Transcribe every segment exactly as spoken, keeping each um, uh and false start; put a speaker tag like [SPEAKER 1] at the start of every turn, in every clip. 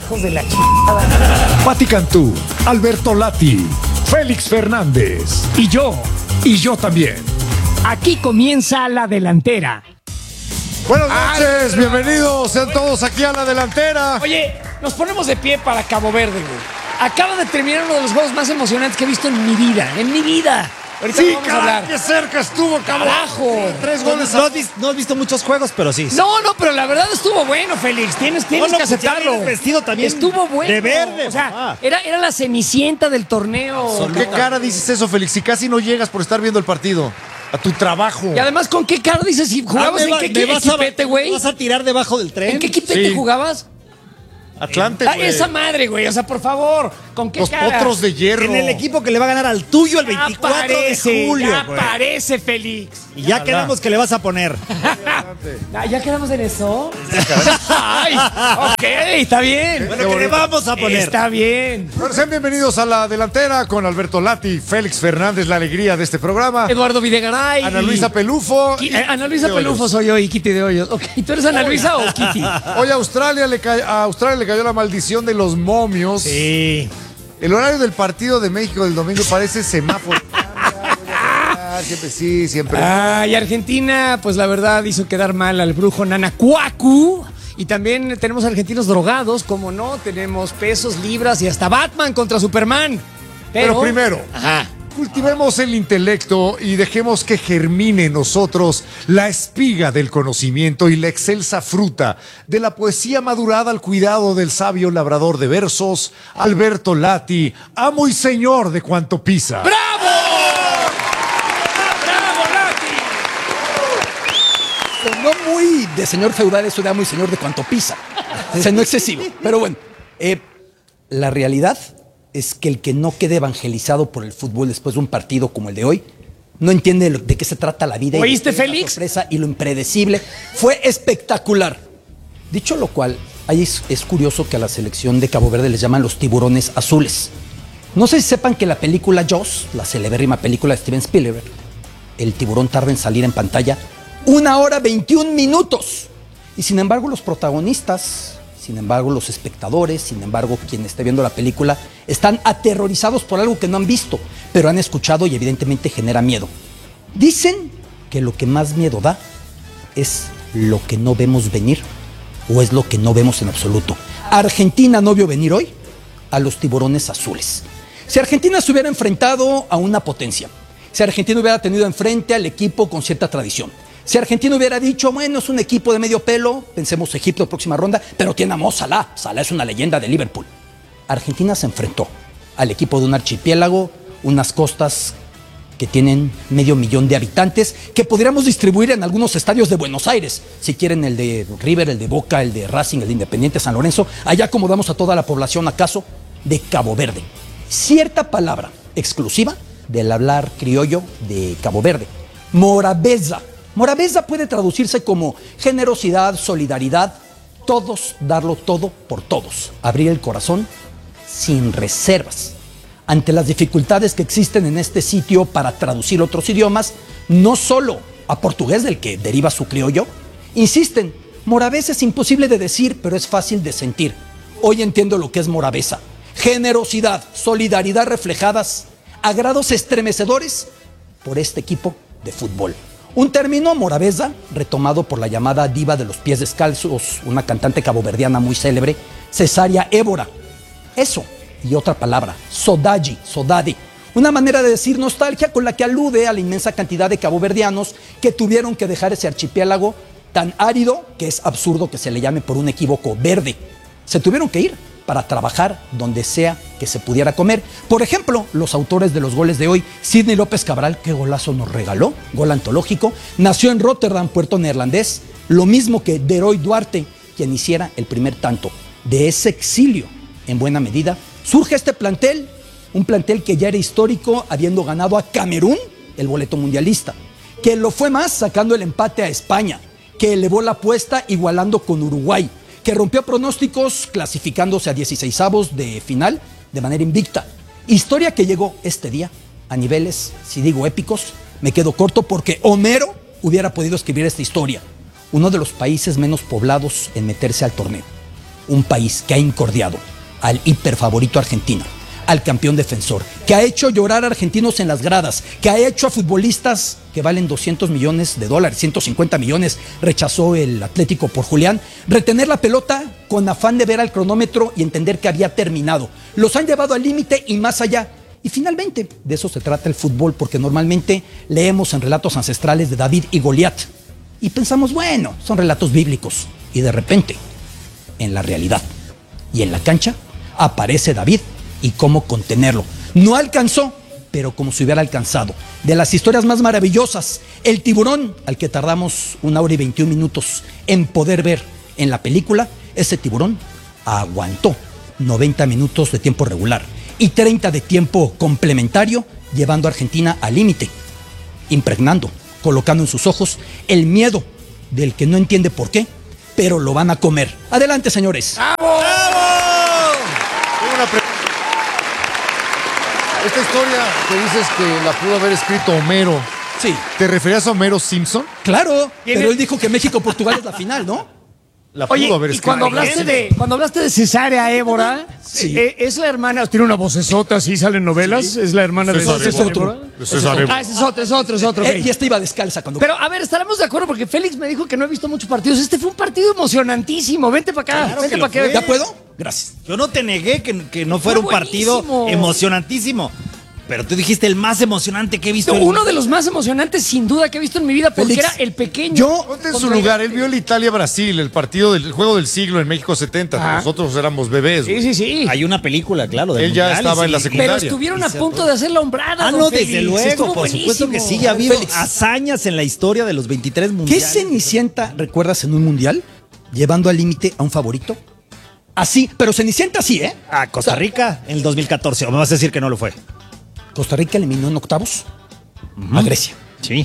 [SPEAKER 1] hijos de la chingada.
[SPEAKER 2] Pati Cantú, Alberto Lati, Félix Fernández
[SPEAKER 1] Y yo,
[SPEAKER 2] y yo también.
[SPEAKER 1] aquí comienza la delantera.
[SPEAKER 3] Buenas noches, bienvenidos sean todos aquí a la delantera.
[SPEAKER 1] Oye, nos ponemos de pie para Cabo Verde, güey. Acaba de terminar uno de los juegos más emocionantes que he visto en mi vida, en mi vida. Ahorita
[SPEAKER 3] Sí,
[SPEAKER 1] vamos a
[SPEAKER 3] caray,
[SPEAKER 1] hablar.
[SPEAKER 3] qué cerca estuvo, cabrón.
[SPEAKER 1] Carajo.
[SPEAKER 3] Tres
[SPEAKER 4] No,
[SPEAKER 3] goles
[SPEAKER 4] no
[SPEAKER 3] a...
[SPEAKER 4] has, vis- no has visto muchos juegos, pero sí.
[SPEAKER 1] No, no, pero la verdad estuvo bueno, Félix. Tienes, tienes
[SPEAKER 4] No, no,
[SPEAKER 1] que
[SPEAKER 4] pues ya
[SPEAKER 1] aceptarlo.
[SPEAKER 4] vienes vestido también
[SPEAKER 1] Estuvo bueno.
[SPEAKER 4] de verde,
[SPEAKER 1] O sea,
[SPEAKER 4] papá.
[SPEAKER 1] era, era la cenicienta del torneo.
[SPEAKER 3] ¿Qué cara dices eso, Félix? Si casi no llegas por estar viendo el partido. A tu trabajo.
[SPEAKER 1] Y además, ¿con qué cara dices? Si jugabas
[SPEAKER 4] Ah, me
[SPEAKER 1] en
[SPEAKER 4] va-
[SPEAKER 1] qué
[SPEAKER 4] me vas a-
[SPEAKER 1] equipete, güey.
[SPEAKER 4] ¿Me vas a tirar debajo del tren?
[SPEAKER 1] ¿En qué equipete
[SPEAKER 3] Sí.
[SPEAKER 1] jugabas?
[SPEAKER 3] Atlante,
[SPEAKER 1] Ah,
[SPEAKER 3] güey.
[SPEAKER 1] esa madre, güey. O sea, por favor, ¿con qué
[SPEAKER 3] Los
[SPEAKER 1] cara?
[SPEAKER 3] potros de hierro.
[SPEAKER 4] En el equipo que le va a ganar al tuyo el
[SPEAKER 1] Ya
[SPEAKER 4] veinticuatro
[SPEAKER 1] parece,
[SPEAKER 4] de julio,
[SPEAKER 1] ya
[SPEAKER 4] güey.
[SPEAKER 1] parece, Félix.
[SPEAKER 4] Y ya quedamos que le vas a poner.
[SPEAKER 1] Ah, ¿ya quedamos en eso? Ay, ok, está bien.
[SPEAKER 4] Bueno, que le vamos a poner.
[SPEAKER 1] Está bien.
[SPEAKER 3] Bueno, sean bienvenidos a la delantera con Alberto Lati, Félix Fernández, la alegría de este programa.
[SPEAKER 1] Eduardo Videgaray.
[SPEAKER 3] Ana
[SPEAKER 1] y-
[SPEAKER 3] Luisa Pelufo.
[SPEAKER 1] Ki-
[SPEAKER 3] y-
[SPEAKER 1] eh, Ana Luisa
[SPEAKER 3] de
[SPEAKER 1] Pelufo
[SPEAKER 3] Hoyos.
[SPEAKER 1] soy yo y Kitty de Hoyos. Ok, ¿tú eres Ana Luisa o Kitty?
[SPEAKER 3] Hoy a Australia, le ca- a Australia le cayó la maldición de los momios.
[SPEAKER 4] Sí.
[SPEAKER 3] El horario del partido de México del domingo parece semáforo. Siempre sí, siempre.
[SPEAKER 1] Ay, Argentina, pues la verdad hizo quedar mal al brujo Nana Cuacu. Y también tenemos argentinos drogados, como no, tenemos pesos, libras y hasta Batman contra Superman. Pero,
[SPEAKER 3] Pero primero,
[SPEAKER 1] Ajá.
[SPEAKER 3] cultivemos el intelecto y dejemos que germine en nosotros la espiga del conocimiento y la excelsa fruta de la poesía madurada al cuidado del sabio labrador de versos, Alberto Lati, amo y señor de cuanto pisa.
[SPEAKER 1] ¡Bravo! ¡Bravo, Lati!
[SPEAKER 5] Sonó muy de señor feudal, eso de amo y señor de cuanto pisa. Sonó excesivo. Pero bueno, eh, la realidad es que el que no quede evangelizado por el fútbol después de un partido como el de hoy, no entiende lo- de qué se trata la vida. y
[SPEAKER 1] ¿Oíste,
[SPEAKER 5] de qué es la
[SPEAKER 1] Félix?
[SPEAKER 5] sorpresa y lo impredecible. Fue espectacular. Dicho lo cual, ahí es, es curioso que a la selección de Cabo Verde les llaman los tiburones azules. No sé si sepan que la película Jaws, la celebérrima película de Steven Spielberg, el tiburón tarda en salir en pantalla una hora veintiún minutos. Y sin embargo los protagonistas, sin embargo los espectadores, sin embargo quien esté viendo la película, están aterrorizados por algo que no han visto, pero han escuchado y evidentemente genera miedo. Dicen que lo que más miedo da es lo que no vemos venir o es lo que no vemos en absoluto. Argentina no vio venir hoy a los tiburones azules. Si Argentina se hubiera enfrentado a una potencia, si Argentina hubiera tenido enfrente al equipo con cierta tradición, si Argentina hubiera dicho, bueno, es un equipo de medio pelo, pensemos Egipto, próxima ronda, pero tiene a Mo Salah, Salah es una leyenda de Liverpool. Argentina se enfrentó al equipo de un archipiélago, unas costas que tienen medio millón de habitantes, que podríamos distribuir en algunos estadios de Buenos Aires, si quieren el de River, el de Boca, el de Racing, el de Independiente San Lorenzo, allá acomodamos a toda la población, acaso, de Cabo Verde. Cierta palabra exclusiva del hablar criollo de Cabo Verde, morabeza. Morabeza puede traducirse como generosidad, solidaridad, todos darlo todo por todos, abrir el corazón sin reservas. Ante las dificultades que existen en este sitio para traducir otros idiomas, no solo a portugués del que deriva su criollo, insisten, morabeza es imposible de decir, pero es fácil de sentir. Hoy entiendo lo que es morabeza. Generosidad, solidaridad reflejadas a grados estremecedores por este equipo de fútbol. Un término, morabeza, retomado por la llamada diva de los pies descalzos, una cantante caboverdiana muy célebre, Cesárea Évora. Eso, y otra palabra, sodaji, sodade, una manera de decir nostalgia con la que alude a la inmensa cantidad de caboverdianos que tuvieron que dejar ese archipiélago tan árido que es absurdo que se le llame por un equívoco verde. Se tuvieron que ir para trabajar donde sea que se pudiera comer. Por ejemplo, los autores de los goles de hoy, Sidney López Cabral, qué golazo nos regaló, gol antológico, nació en Rotterdam, puerto neerlandés, lo mismo que Deroy Duarte, quien hiciera el primer tanto. De ese exilio, en buena medida, surge este plantel, un plantel que ya era histórico, habiendo ganado a Camerún el boleto mundialista, que lo fue más sacando el empate a España, que elevó la apuesta igualando con Uruguay, que rompió pronósticos clasificándose a dieciseisavos de final de manera invicta. Historia que llegó este día a niveles, si digo épicos, me quedo corto porque Homero hubiera podido escribir esta historia. Uno de los países menos poblados en meterse al torneo. un país que ha incordiado al hiperfavorito argentino, al campeón defensor, que ha hecho llorar a argentinos en las gradas, que ha hecho a futbolistas que valen doscientos millones de dólares, ciento cincuenta millones, rechazó el Atlético por Julián, retener la pelota con afán de ver al cronómetro y entender que había terminado. Los han llevado al límite y más allá. Y finalmente, de eso se trata el fútbol, porque normalmente leemos en relatos ancestrales de David y Goliat y pensamos, bueno, son relatos bíblicos. Y de repente, en la realidad y en la cancha, aparece David y cómo contenerlo. No alcanzó, pero como si hubiera alcanzado. De las historias más maravillosas, el tiburón, al que tardamos una hora y veintiún minutos en poder ver en la película, ese tiburón aguantó noventa minutos de tiempo regular y treinta de tiempo complementario, llevando a Argentina al límite, impregnando, colocando en sus ojos el miedo del que no entiende por qué, pero lo van a comer. Adelante, señores.
[SPEAKER 3] Tengo una pre- Esta historia que dices que la pudo haber escrito Homero,
[SPEAKER 5] Sí,
[SPEAKER 3] ¿te referías a Homero Simpson?
[SPEAKER 5] claro,
[SPEAKER 1] ¿Tiene-
[SPEAKER 5] pero él dijo que México-Portugal es la final, ¿no?
[SPEAKER 3] La pudo
[SPEAKER 1] Oye,
[SPEAKER 3] haber
[SPEAKER 1] y
[SPEAKER 3] escrito.
[SPEAKER 1] cuando hablaste de cuando hablaste de Cesárea Évora,
[SPEAKER 5] Sí.
[SPEAKER 1] eh, es la hermana, tiene una vocesota, así salen novelas, es la hermana de
[SPEAKER 3] César
[SPEAKER 1] César
[SPEAKER 5] Évora.
[SPEAKER 1] Évora.
[SPEAKER 3] César Évora.
[SPEAKER 1] Ah, ese es otro, es otro, es otro.
[SPEAKER 5] Eh,
[SPEAKER 1] ok.
[SPEAKER 5] y esta iba descalza cuando...
[SPEAKER 1] Pero a ver, estaremos de acuerdo porque Félix me dijo que no he visto muchos partidos. Este fue un partido emocionantísimo. Vente para acá,
[SPEAKER 4] Claro
[SPEAKER 1] vente
[SPEAKER 4] que
[SPEAKER 1] para
[SPEAKER 4] lo
[SPEAKER 1] acá.
[SPEAKER 4] fue.
[SPEAKER 5] ¿Ya puedo? Gracias.
[SPEAKER 4] Yo no te negué que, que no fuera un
[SPEAKER 1] Fue
[SPEAKER 4] partido
[SPEAKER 1] buenísimo.
[SPEAKER 4] emocionantísimo. Pero tú dijiste el más emocionante que he visto. en-
[SPEAKER 1] Uno de los más emocionantes, sin duda, que he visto en mi vida, porque
[SPEAKER 5] Félix,
[SPEAKER 1] era el pequeño.
[SPEAKER 5] yo-
[SPEAKER 3] Ponte en su
[SPEAKER 1] contra-
[SPEAKER 3] lugar, él vio el Italia-Brasil, el partido del el juego del siglo en México setenta.
[SPEAKER 1] Ajá.
[SPEAKER 3] Nosotros éramos bebés.
[SPEAKER 1] Sí,
[SPEAKER 3] güey.
[SPEAKER 1] sí, sí.
[SPEAKER 4] Hay una película, claro. del
[SPEAKER 3] Él ya
[SPEAKER 4] Mundial,
[SPEAKER 3] estaba
[SPEAKER 4] y
[SPEAKER 3] en la
[SPEAKER 4] sí.
[SPEAKER 3] secundaria.
[SPEAKER 1] Pero estuvieron a punto de hacer la hombrada.
[SPEAKER 4] Ah,
[SPEAKER 1] don
[SPEAKER 4] no,
[SPEAKER 1] Félix.
[SPEAKER 4] desde luego,
[SPEAKER 1] Estuvo
[SPEAKER 4] por supuesto que
[SPEAKER 1] buenísimo.
[SPEAKER 4] sí. Ha habido
[SPEAKER 5] Félix.
[SPEAKER 4] hazañas en la historia de los veintitrés
[SPEAKER 5] ¿Qué
[SPEAKER 4] mundiales.
[SPEAKER 5] Cenicienta recuerdas en un mundial llevando al límite a un favorito? Así, pero Cenicienta sí, ¿eh?
[SPEAKER 4] A Costa Rica en el dos mil catorce. ¿O me vas a decir que no lo fue?
[SPEAKER 5] Costa Rica eliminó en octavos a Grecia.
[SPEAKER 4] Sí.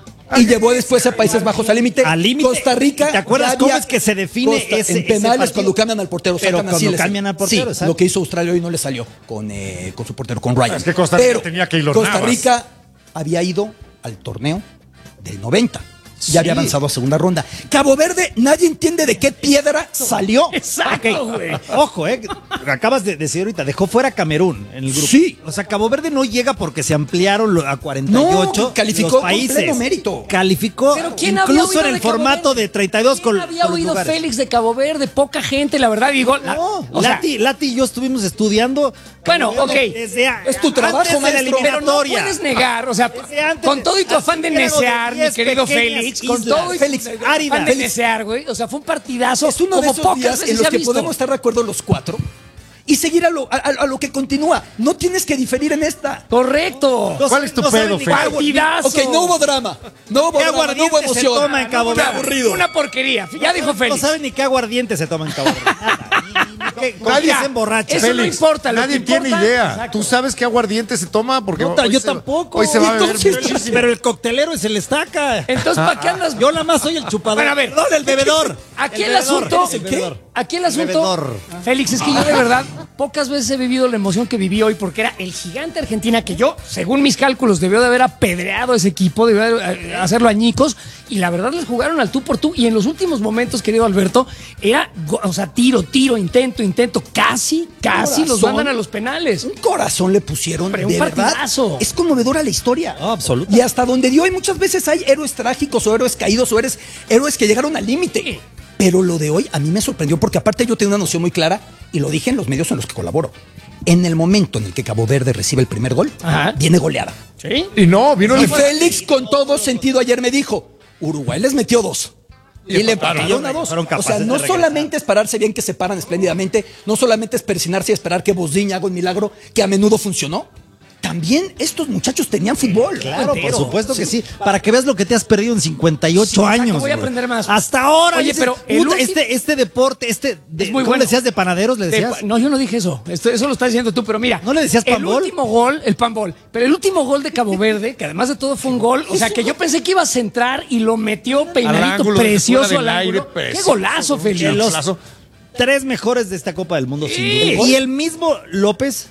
[SPEAKER 5] Y llevó después a Países Bajos al límite.
[SPEAKER 4] Al límite.
[SPEAKER 5] Costa Rica.
[SPEAKER 4] ¿Te acuerdas
[SPEAKER 5] ya
[SPEAKER 4] cómo
[SPEAKER 5] había-
[SPEAKER 4] es que se define
[SPEAKER 5] Costa-
[SPEAKER 4] ese-
[SPEAKER 5] En
[SPEAKER 4] ese
[SPEAKER 5] penales
[SPEAKER 4] partido?
[SPEAKER 5] cuando cambian al portero.
[SPEAKER 4] Pero
[SPEAKER 5] sacan
[SPEAKER 4] cuando
[SPEAKER 5] así, les-
[SPEAKER 4] cambian al portero,
[SPEAKER 5] Sí,
[SPEAKER 4] exacto.
[SPEAKER 5] lo que hizo Australia hoy no le salió con, eh, con su portero, con Ryan.
[SPEAKER 3] Es que Costa Rica
[SPEAKER 5] Pero
[SPEAKER 3] tenía Keylor
[SPEAKER 5] Costa
[SPEAKER 3] Navas.
[SPEAKER 5] Rica había ido al torneo del noventa. Ya había avanzado a segunda ronda. Cabo Verde, nadie entiende de qué piedra salió.
[SPEAKER 1] Exacto, güey.
[SPEAKER 4] Ojo, eh. Acabas de decir ahorita, dejó fuera a Camerún en el grupo.
[SPEAKER 5] Sí.
[SPEAKER 4] O sea, Cabo Verde no llega porque se ampliaron lo- a cuarenta y ocho
[SPEAKER 5] No, calificó
[SPEAKER 4] los
[SPEAKER 5] con
[SPEAKER 4] países.
[SPEAKER 5] pleno mérito.
[SPEAKER 4] Calificó
[SPEAKER 1] Pero ¿quién había
[SPEAKER 4] incluso
[SPEAKER 1] oído
[SPEAKER 4] en el
[SPEAKER 1] de Cabo
[SPEAKER 4] formato
[SPEAKER 1] Verde?
[SPEAKER 4] de treinta y dos con,
[SPEAKER 1] ¿Quién había
[SPEAKER 4] con los
[SPEAKER 1] oído
[SPEAKER 4] lugares.
[SPEAKER 1] Félix de Cabo Verde? Poca gente, la verdad. Digo, la-
[SPEAKER 4] No,
[SPEAKER 1] o sea,
[SPEAKER 4] Lati, Lati y yo estuvimos estudiando.
[SPEAKER 1] Bueno,
[SPEAKER 4] Cabo Verde
[SPEAKER 1] ok.
[SPEAKER 4] desde a-
[SPEAKER 5] Es tu trabajo,
[SPEAKER 4] antes de la
[SPEAKER 5] maestro.
[SPEAKER 1] pero no
[SPEAKER 4] eliminatoria.
[SPEAKER 1] puedes negar, o sea,
[SPEAKER 4] Desde antes
[SPEAKER 1] con
[SPEAKER 4] de-
[SPEAKER 1] todo y tu afán de
[SPEAKER 4] así era lo de
[SPEAKER 1] necear, mi
[SPEAKER 4] diez
[SPEAKER 1] querido
[SPEAKER 4] pequeñas
[SPEAKER 1] Félix, con
[SPEAKER 4] islas.
[SPEAKER 1] todo y
[SPEAKER 5] Félix,
[SPEAKER 1] tu
[SPEAKER 4] árida.
[SPEAKER 1] afán de
[SPEAKER 5] Félix.
[SPEAKER 1] necear, güey, o sea, fue un partidazo
[SPEAKER 5] Es uno de
[SPEAKER 1] como
[SPEAKER 5] esos
[SPEAKER 1] pocas
[SPEAKER 5] días
[SPEAKER 1] veces
[SPEAKER 5] en
[SPEAKER 1] se
[SPEAKER 5] los
[SPEAKER 1] ha
[SPEAKER 5] que
[SPEAKER 1] visto.
[SPEAKER 5] podemos estar de acuerdo los cuatro y seguir a lo, a, a- a lo que continúa. No tienes que diferir en esta.
[SPEAKER 1] Correcto.
[SPEAKER 4] No
[SPEAKER 3] ¿Cuál es tu
[SPEAKER 4] saben- no
[SPEAKER 3] pedo,
[SPEAKER 4] saben ni
[SPEAKER 3] Félix?
[SPEAKER 4] qué-
[SPEAKER 1] Partidazo.
[SPEAKER 5] Ok, no hubo drama. No hubo
[SPEAKER 4] ¿Qué
[SPEAKER 5] drama, no hubo
[SPEAKER 4] aguardiente se
[SPEAKER 5] emoción.
[SPEAKER 4] toma en Cabo
[SPEAKER 5] Qué
[SPEAKER 4] Verde?
[SPEAKER 5] aburrido.
[SPEAKER 1] Una porquería. Ya dijo
[SPEAKER 4] No
[SPEAKER 1] Félix.
[SPEAKER 4] saben ni qué aguardiente se toma en Cabo Verde. Nada. Ni- ni- ni qué- con
[SPEAKER 3] Nadie-
[SPEAKER 4] qué se emborracha.
[SPEAKER 1] Eso no importa, lo
[SPEAKER 3] Nadie
[SPEAKER 1] que
[SPEAKER 3] tiene
[SPEAKER 1] importa-
[SPEAKER 3] idea.
[SPEAKER 1] Exacto.
[SPEAKER 3] ¿Tú sabes qué aguardiente se toma? Porque
[SPEAKER 4] No, ta-
[SPEAKER 3] hoy
[SPEAKER 4] yo
[SPEAKER 3] se-
[SPEAKER 4] tampoco.
[SPEAKER 3] Hoy se va a beber
[SPEAKER 4] Entonces,
[SPEAKER 3] muchísimo.
[SPEAKER 4] Pero el coctelero es el estaca.
[SPEAKER 1] Entonces, ¿para qué andas?
[SPEAKER 4] Yo nada más soy el chupador.
[SPEAKER 1] Bueno, a ver.
[SPEAKER 4] Perdón, el bebedor.
[SPEAKER 1] Aquí el,
[SPEAKER 4] bebedor.
[SPEAKER 1] asunto.
[SPEAKER 4] El bebedor.
[SPEAKER 1] Aquí el asunto.
[SPEAKER 4] bebedor.
[SPEAKER 1] Félix, es que yo de verdad pocas veces he vivido la emoción que viví hoy porque era el gigante Argentina que yo, según mis cálculos, debió de haber apedreado a ese equipo, debió de eh, hacerlo añicos y la verdad les jugaron al tú por tú y en los últimos momentos, querido Alberto, era, go- o sea, tiro, tiro, intento, intento, casi, casi los
[SPEAKER 5] Corazón.
[SPEAKER 1] mandan a los penales.
[SPEAKER 5] Un corazón le pusieron.
[SPEAKER 1] Hombre, un
[SPEAKER 5] de verdad.
[SPEAKER 1] partidazo.
[SPEAKER 5] Es conmovedora la historia.
[SPEAKER 4] No, absoluta.
[SPEAKER 5] Y hasta donde dio, y muchas veces hay héroes trágicos o héroes caídos o héroes, héroes que llegaron al límite. Pero lo de hoy a mí me sorprendió porque aparte yo tengo una noción muy clara y lo dije en los medios en los que colaboro. En el momento en el que Cabo Verde recibe el primer gol,
[SPEAKER 1] Ajá.
[SPEAKER 5] viene goleada.
[SPEAKER 1] ¿Sí?
[SPEAKER 3] Y no, vino
[SPEAKER 5] Y
[SPEAKER 3] el
[SPEAKER 5] Félix con todo sentido ayer me dijo, Uruguay les metió dos. Y, le empataron a dos.
[SPEAKER 4] Fueron
[SPEAKER 5] O sea,
[SPEAKER 4] capaces
[SPEAKER 5] no
[SPEAKER 4] de regresar.
[SPEAKER 5] solamente es pararse bien que se paran espléndidamente, no solamente es persinarse y esperar que Bosdiña haga un milagro que a menudo funcionó. También estos muchachos tenían fútbol.
[SPEAKER 4] Claro, por
[SPEAKER 1] Entero.
[SPEAKER 4] supuesto que sí. Para que veas lo que te has perdido en cincuenta y ocho
[SPEAKER 1] Sí, exacto,
[SPEAKER 4] años.
[SPEAKER 1] voy a
[SPEAKER 4] güey.
[SPEAKER 1] aprender más.
[SPEAKER 4] Hasta ahora.
[SPEAKER 1] Oye,
[SPEAKER 4] dices,
[SPEAKER 1] pero el
[SPEAKER 4] puta,
[SPEAKER 1] ulti-
[SPEAKER 4] este, este deporte, este. De,
[SPEAKER 1] Es muy
[SPEAKER 4] ¿cómo
[SPEAKER 1] bueno.
[SPEAKER 4] le decías de panaderos? ¿Le
[SPEAKER 1] De
[SPEAKER 4] decías?
[SPEAKER 1] pa- no, yo no dije eso. Esto- eso lo estás diciendo tú, pero mira.
[SPEAKER 4] ¿No le decías
[SPEAKER 1] El
[SPEAKER 4] panbol?
[SPEAKER 1] último gol, el panbol. Pero el último gol de Cabo Verde, que además de todo fue un gol, o sea, que yo pensé que iba a centrar y lo metió peinadito
[SPEAKER 3] ángulo, de
[SPEAKER 1] precioso
[SPEAKER 3] fuera
[SPEAKER 1] al
[SPEAKER 3] del aire,
[SPEAKER 1] ángulo. Qué
[SPEAKER 3] precioso.
[SPEAKER 1] golazo,
[SPEAKER 4] De
[SPEAKER 1] Félix.
[SPEAKER 4] los
[SPEAKER 3] Golazo.
[SPEAKER 4] tres mejores de esta Copa del Mundo,
[SPEAKER 1] Sí.
[SPEAKER 4] sin duda. Y el mismo López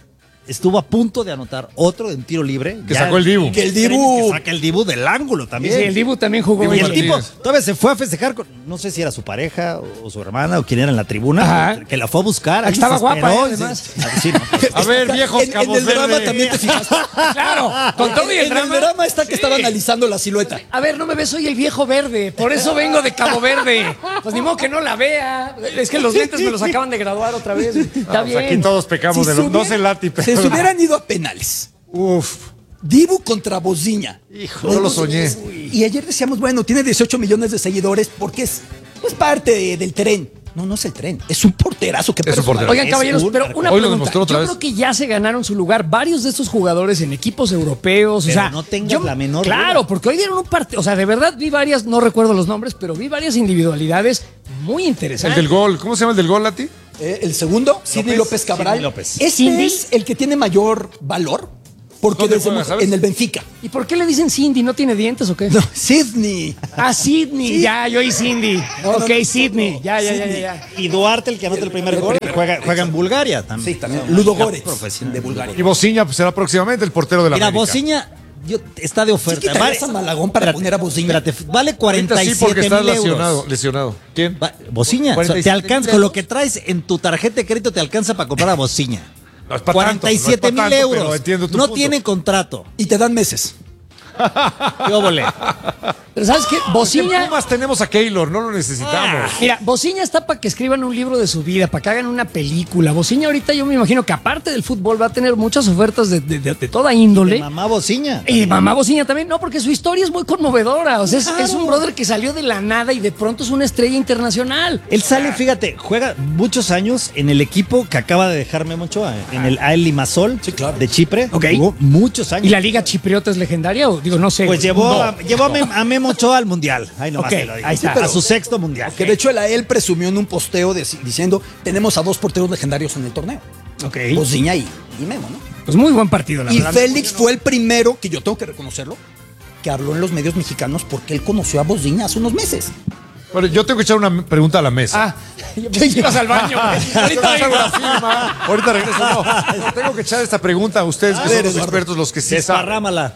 [SPEAKER 4] estuvo a punto de anotar otro en tiro libre.
[SPEAKER 3] Que sacó el Dibu.
[SPEAKER 5] Que el Dibu.
[SPEAKER 4] Que saca el Dibu del ángulo también.
[SPEAKER 1] Sí, el Dibu también jugó.
[SPEAKER 3] Dibu
[SPEAKER 4] Y el
[SPEAKER 1] bien.
[SPEAKER 3] Martínez.
[SPEAKER 4] tipo todavía se fue a festejar con, no sé si era su pareja o su hermana o quién era en la tribuna,
[SPEAKER 1] Ajá.
[SPEAKER 4] que la fue a buscar. ahí
[SPEAKER 1] Estaba
[SPEAKER 4] se
[SPEAKER 1] guapa,
[SPEAKER 4] esperó,
[SPEAKER 1] ¿eh? Además.
[SPEAKER 4] sí. Ah, sí, no, pues,
[SPEAKER 3] A ver, viejos
[SPEAKER 5] en, en
[SPEAKER 3] Cabos
[SPEAKER 5] el drama
[SPEAKER 3] Verde.
[SPEAKER 5] también te fijaste.
[SPEAKER 1] Claro, con todo y el
[SPEAKER 5] en
[SPEAKER 1] drama.
[SPEAKER 5] el drama está que estaba analizando la silueta.
[SPEAKER 1] A ver, no me ves, soy el viejo verde. Por eso vengo de Cabo Verde. Pues ni modo que no la vea. Es que los lentes me los acaban de graduar otra vez. Está
[SPEAKER 3] Pues
[SPEAKER 1] bien.
[SPEAKER 3] aquí todos pecamos
[SPEAKER 5] Si
[SPEAKER 3] de
[SPEAKER 5] se
[SPEAKER 3] los. No
[SPEAKER 5] hubiera-
[SPEAKER 3] sé Lati, pero.
[SPEAKER 5] Se hubieran ido a penales.
[SPEAKER 3] Uf.
[SPEAKER 5] Dibu contra Boziña.
[SPEAKER 3] Hijo, no lo soñé.
[SPEAKER 5] Y ayer decíamos, bueno, tiene dieciocho millones de seguidores porque es pues, parte de- del tren. No, no es el tren, es un porterazo que
[SPEAKER 3] Es un
[SPEAKER 5] personal.
[SPEAKER 3] portero.
[SPEAKER 1] Oigan, caballeros,
[SPEAKER 4] un-
[SPEAKER 1] pero una
[SPEAKER 3] Hoy lo
[SPEAKER 1] pregunta.
[SPEAKER 3] demostró otra
[SPEAKER 1] Yo
[SPEAKER 3] vez.
[SPEAKER 1] creo que ya se ganaron su lugar varios de estos jugadores en equipos europeos.
[SPEAKER 4] Pero
[SPEAKER 1] o sea,
[SPEAKER 4] no tengas
[SPEAKER 1] yo-
[SPEAKER 4] la menor
[SPEAKER 1] Claro,
[SPEAKER 4] duda.
[SPEAKER 1] porque hoy dieron un partido. O sea, de verdad vi varias, no recuerdo los nombres, pero vi varias individualidades muy
[SPEAKER 3] El
[SPEAKER 1] interesantes.
[SPEAKER 3] del gol. ¿Cómo se llama el del gol, Lati?
[SPEAKER 5] Eh, el segundo, Sidney López Cabral.
[SPEAKER 4] Sidney López.
[SPEAKER 5] Este
[SPEAKER 1] Cindy.
[SPEAKER 5] es el que tiene mayor valor porque
[SPEAKER 3] ¿Dónde
[SPEAKER 5] desde
[SPEAKER 3] juega,
[SPEAKER 5] mu-
[SPEAKER 3] sabes?
[SPEAKER 5] en el Benfica.
[SPEAKER 1] ¿Y por qué le dicen Cindy? ¿No tiene dientes o qué?
[SPEAKER 5] No, Sidney.
[SPEAKER 1] Ah, Sidney. Ya, yo y Cindy.
[SPEAKER 5] No, no,
[SPEAKER 1] ok,
[SPEAKER 5] no,
[SPEAKER 1] Sidney.
[SPEAKER 5] no,
[SPEAKER 1] Ya, ya, ya, ya,
[SPEAKER 5] Sidney.
[SPEAKER 1] ya.
[SPEAKER 4] Y Duarte, el que anota el primer gol, juega, juega en Bulgaria también.
[SPEAKER 5] Sí, también. Ludo Goretz,
[SPEAKER 4] Profesional.
[SPEAKER 5] de Bulgaria.
[SPEAKER 3] Y Bociña pues, será próximamente el portero de la
[SPEAKER 4] Mira,
[SPEAKER 3] América.
[SPEAKER 4] Bociña yo, está de oferta.
[SPEAKER 5] ¿Sí quitarías a Malagón para poner a Bociña?
[SPEAKER 4] Espérate, vale
[SPEAKER 3] Ahorita
[SPEAKER 4] cuarenta y
[SPEAKER 3] sí, porque
[SPEAKER 4] siete
[SPEAKER 3] está
[SPEAKER 4] mil
[SPEAKER 3] lesionado.
[SPEAKER 4] euros.
[SPEAKER 3] lesionado. ¿Quién?
[SPEAKER 4] Va- Bociña, o sea, te
[SPEAKER 3] 47
[SPEAKER 4] alcanza,
[SPEAKER 3] mil
[SPEAKER 4] con lo
[SPEAKER 3] euros.
[SPEAKER 4] que traes en tu tarjeta de crédito te alcanza para comprar a Bociña.
[SPEAKER 3] No es pa' tanto,
[SPEAKER 4] cuarenta y siete
[SPEAKER 3] no es pa'
[SPEAKER 4] mil
[SPEAKER 3] tanto, pero
[SPEAKER 4] euros.
[SPEAKER 3] entiendo tu
[SPEAKER 4] No
[SPEAKER 3] punto.
[SPEAKER 4] tiene contrato.
[SPEAKER 5] Y te dan meses.
[SPEAKER 4] Yo volé.
[SPEAKER 1] Pero ¿sabes qué?
[SPEAKER 3] En
[SPEAKER 1] Bociña...
[SPEAKER 3] Pumas tenemos a Keylor, no lo necesitamos.
[SPEAKER 1] Mira, Bociña está para que escriban un libro de su vida, para que hagan una película. Bociña ahorita yo me imagino que aparte del fútbol va a tener muchas ofertas de, de- de- de toda índole.
[SPEAKER 4] De mamá Bociña.
[SPEAKER 1] Y mamá Bociña también, no, porque su historia es muy conmovedora. O sea, es, es un brother que salió de la nada y de pronto es una estrella internacional.
[SPEAKER 4] Él sale, fíjate, juega muchos años en el equipo que acaba de dejar Memo Ochoa, en el A E L Limassol de Chipre.
[SPEAKER 1] Ok.
[SPEAKER 4] Jugó muchos años.
[SPEAKER 1] ¿Y la liga chipriota es legendaria o digo, no sé?
[SPEAKER 4] Pues llevó,
[SPEAKER 1] No.
[SPEAKER 4] a, llevó a, Mem- a Memo Ochoa al mundial. Ahí nomás
[SPEAKER 1] Ok,
[SPEAKER 4] te lo digo.
[SPEAKER 1] ahí está.
[SPEAKER 4] A su sexto mundial.
[SPEAKER 5] Que de hecho el A E L presumió en un posteo de- diciendo tenemos a dos porteros legendarios en el torneo.
[SPEAKER 1] Ok.
[SPEAKER 5] Boziña y, y Memo, ¿no?
[SPEAKER 1] Pues muy buen partido, la
[SPEAKER 5] Y
[SPEAKER 1] verdad.
[SPEAKER 5] Félix fue el primero, que yo tengo que reconocerlo, que habló en los medios mexicanos porque él conoció a Boziña hace unos meses.
[SPEAKER 3] Bueno, yo tengo que echar una pregunta a la mesa.
[SPEAKER 1] Ah, yo pensé que ibas al baño. Ahorita
[SPEAKER 3] Tengo que hacer
[SPEAKER 1] vengo.
[SPEAKER 3] una firma. Ahorita regreso. No, tengo que echar esta pregunta a ustedes, que
[SPEAKER 5] A ver,
[SPEAKER 3] son los
[SPEAKER 5] Eduardo.
[SPEAKER 3] expertos, los que sí saben.
[SPEAKER 4] Desparrámala.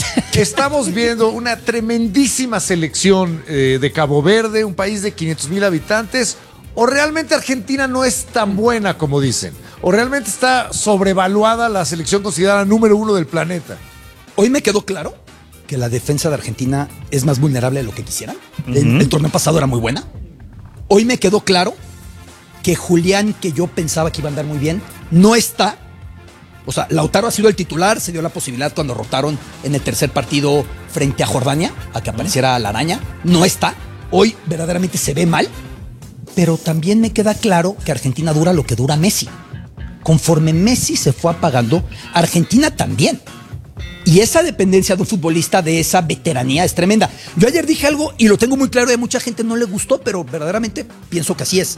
[SPEAKER 3] Estamos viendo una tremendísima selección eh, de Cabo Verde, un país de quinientos mil habitantes. ¿O realmente Argentina no es tan buena como dicen? ¿O realmente está sobrevaluada la selección considerada número uno del planeta?
[SPEAKER 5] Hoy me quedó claro que la defensa de Argentina es más vulnerable de lo que quisieran. el, el torneo pasado era muy buena. Hoy me quedó claro que Julián, que yo pensaba que iba a andar muy bien, no está. O sea, Lautaro ha sido el titular, se dio la posibilidad cuando rotaron en el tercer partido frente a Jordania, a que apareciera la araña. No está. Hoy verdaderamente se ve mal. Pero también me queda claro que Argentina dura lo que dura Messi. Conforme Messi se fue apagando, Argentina también. Y esa dependencia de un futbolista, de esa veteranía, es tremenda. Yo ayer dije algo y lo tengo muy claro y a mucha gente no le gustó, pero verdaderamente pienso que así es.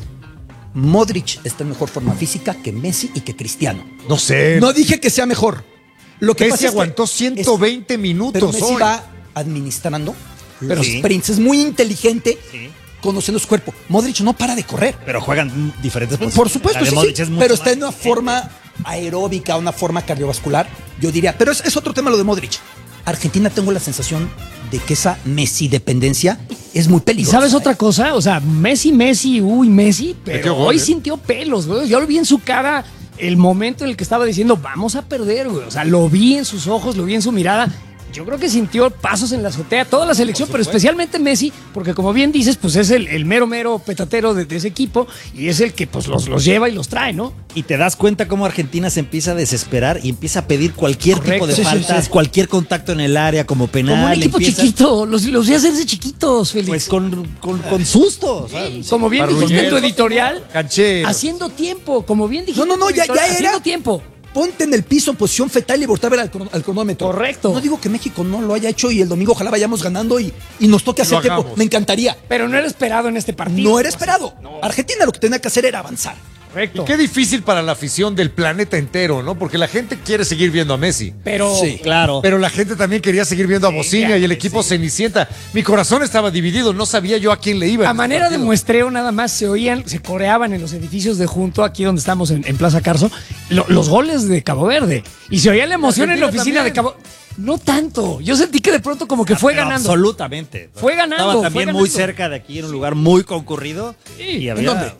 [SPEAKER 5] Modric está en mejor forma física que Messi y que Cristiano.
[SPEAKER 3] No sé.
[SPEAKER 5] No dije que sea mejor. Lo que
[SPEAKER 3] Messi
[SPEAKER 5] pasa es que
[SPEAKER 3] aguantó ciento veinte
[SPEAKER 5] es-
[SPEAKER 3] minutos
[SPEAKER 5] Pero Messi
[SPEAKER 3] hoy.
[SPEAKER 5] va administrando
[SPEAKER 4] Pero
[SPEAKER 5] los
[SPEAKER 4] sí.
[SPEAKER 5] sprints. Es muy inteligente conociendo su cuerpo. Modric no para de correr.
[SPEAKER 4] Pero juegan diferentes posiciones.
[SPEAKER 5] Por supuesto,
[SPEAKER 4] La de
[SPEAKER 5] sí,
[SPEAKER 4] Modric
[SPEAKER 5] sí,
[SPEAKER 4] es mucho
[SPEAKER 5] pero
[SPEAKER 4] más
[SPEAKER 5] está en una
[SPEAKER 4] inteligente.
[SPEAKER 5] forma aeróbica, una forma cardiovascular, yo diría. Pero es, es otro tema lo de Modric. Argentina tengo la sensación de que esa Messi dependencia es muy
[SPEAKER 1] ¿Y
[SPEAKER 5] peligrosa.
[SPEAKER 1] sabes otra cosa? O sea, Messi, Messi, uy, Messi, pero
[SPEAKER 3] Metió gol,
[SPEAKER 1] hoy
[SPEAKER 3] ¿eh?
[SPEAKER 1] sintió pelos, güey. Yo lo vi en su cara el momento en el que estaba diciendo, vamos a perder, güey. O sea, lo vi en sus ojos, lo vi en su mirada. Yo creo que sintió pasos en la azotea, toda la selección, pero especialmente Messi, porque como bien dices, pues es el, el mero, mero petatero de, de ese equipo y es el que pues los, los lleva y los trae, ¿no?
[SPEAKER 4] Y te das cuenta cómo Argentina se empieza a desesperar y empieza a pedir cualquier
[SPEAKER 1] Correcto,
[SPEAKER 4] tipo de
[SPEAKER 1] sí, sí,
[SPEAKER 4] faltas,
[SPEAKER 1] sí.
[SPEAKER 4] cualquier contacto en el área como penal.
[SPEAKER 1] Como un equipo
[SPEAKER 4] empieza-
[SPEAKER 1] chiquito, los, los vi hacerse chiquitos, Félix.
[SPEAKER 4] Pues con, con, con susto. ¿sabes?
[SPEAKER 1] Como bien dijiste en tu
[SPEAKER 3] Marrullero.
[SPEAKER 1] editorial,
[SPEAKER 3] Canchero.
[SPEAKER 1] haciendo tiempo, como bien dijiste.
[SPEAKER 5] No, no, no,
[SPEAKER 1] en tu
[SPEAKER 5] ya-
[SPEAKER 1] editorial,
[SPEAKER 5] ya era.
[SPEAKER 1] Haciendo tiempo.
[SPEAKER 5] Ponte en el piso en posición fetal y voltea a ver al, crono- al cronómetro.
[SPEAKER 1] Correcto.
[SPEAKER 5] No digo que México no lo haya hecho y el domingo ojalá vayamos ganando y, y nos toque hacer
[SPEAKER 3] Lo
[SPEAKER 5] tiempo.
[SPEAKER 3] hagamos.
[SPEAKER 5] Me encantaría.
[SPEAKER 1] Pero no era esperado en este partido.
[SPEAKER 5] No era esperado. Argentina lo que tenía que hacer era avanzar.
[SPEAKER 1] Correcto.
[SPEAKER 3] Y qué difícil para la afición del planeta entero, ¿no? Porque la gente quiere seguir viendo a Messi.
[SPEAKER 1] Pero,
[SPEAKER 5] Sí.
[SPEAKER 4] Claro.
[SPEAKER 3] Pero la gente también quería seguir viendo a
[SPEAKER 1] Sí,
[SPEAKER 3] Bociña
[SPEAKER 1] ya,
[SPEAKER 3] y el equipo
[SPEAKER 1] sí.
[SPEAKER 3] Cenicienta. Mi corazón estaba dividido, no sabía yo a quién le iba.
[SPEAKER 1] a manera de muestreo nada más se oían, se coreaban en los edificios de junto, aquí donde estamos en, en Plaza Carso, lo- los goles de Cabo Verde. Y se oía la emoción en la
[SPEAKER 3] Argentina
[SPEAKER 1] oficina de
[SPEAKER 3] también.
[SPEAKER 1] Cabo. No tanto. Yo sentí que de pronto como que fue
[SPEAKER 4] Pero
[SPEAKER 1] ganando.
[SPEAKER 4] Absolutamente.
[SPEAKER 1] Fue ganando,
[SPEAKER 4] Estaba
[SPEAKER 1] fue
[SPEAKER 4] también
[SPEAKER 1] ganando.
[SPEAKER 4] muy cerca de aquí, en un lugar muy concurrido.
[SPEAKER 1] Sí.
[SPEAKER 4] Y
[SPEAKER 1] ¿En
[SPEAKER 4] había,
[SPEAKER 5] dónde?